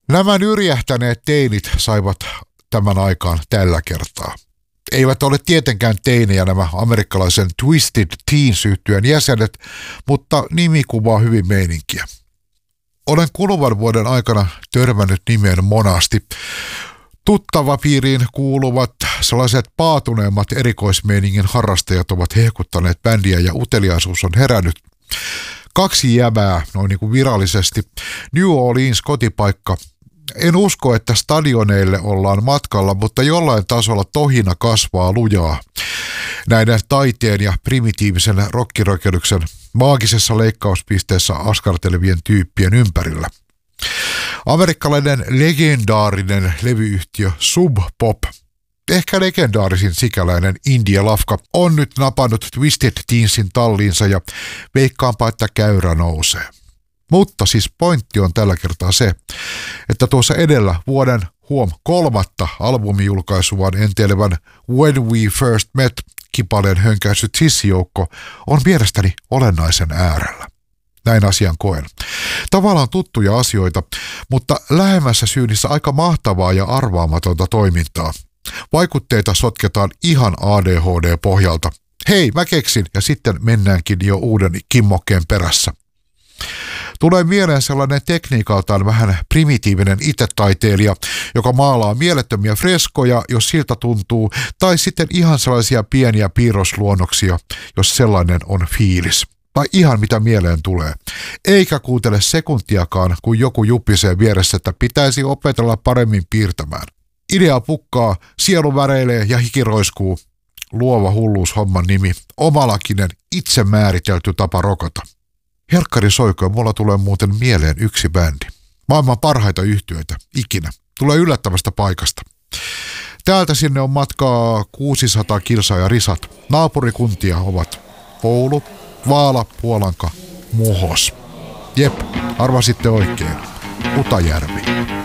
Nämä nyrjähtäneet teinit saivat tämän aikaan tällä kertaa. Eivät ole tietenkään teinejä nämä amerikkalaisen Twisted Teens-yhtyeen jäsenet, mutta nimi kuvaa hyvin meininkiä. Olen kuluvan vuoden aikana törmännyt nimeen monasti. Tuttavapiiriin kuuluvat sellaiset paatuneemmat erikoismeiningin harrastajat ovat hehkuttaneet bändiä ja uteliaisuus on herännyt. 2 jäbää, noin niin kuin virallisesti. New Orleans kotipaikka. En usko, että stadioneille ollaan matkalla, mutta jollain tasolla tohina kasvaa lujaa. Näiden taiteen ja primitiivisen rockirökelyksen maagisessa leikkauspisteessä askartelevien tyyppien ympärillä. Amerikkalainen legendaarinen levyyhtiö Sub Pop, ehkä legendaarisin sikäläinen indie-lafka, on nyt napannut Twisted Teensin talliinsa ja veikkaanpa, että käyrä nousee. Mutta siis pointti on tällä kertaa se, että tuossa edellä vuoden 3. albumijulkaisuaan enteilevän When We First Met -kipaleen hönkäissyt sissijoukko on mielestäni olennaisen äärellä. Näin asian koen. Tavallaan tuttuja asioita, mutta lähemmässä syynissä aika mahtavaa ja arvaamatonta toimintaa. Vaikutteita sotketaan ihan ADHD-pohjalta. Hei, mä keksin, ja sitten mennäänkin jo uuden kimmokkeen perässä. Tulee mieleen sellainen tekniikaltaan vähän primitiivinen itetaiteilija, joka maalaa mielettömiä freskoja, jos siltä tuntuu, tai sitten ihan sellaisia pieniä piirrosluonnoksia, jos sellainen on fiilis. Tai ihan mitä mieleen tulee. Eikä kuuntele sekuntiakaan, kun joku jupisee vieressä, että pitäisi opetella paremmin piirtämään. Idea pukkaa, sielu väreilee ja hiki roiskuu. Luova hulluus homman nimi. Omalakinen, itse määritelty tapa rokota. Helkkari soikoon, mulla tulee muuten mieleen yksi bändi. Maailman parhaita yhtyeitä, ikinä. Tulee yllättävästä paikasta. Täältä sinne on matkaa 600 kilsaa ja risat. Naapurikuntia ovat Oulu, Vaala, Puolanka, Muhos. Jep, arvasitte oikein. Utajärvi.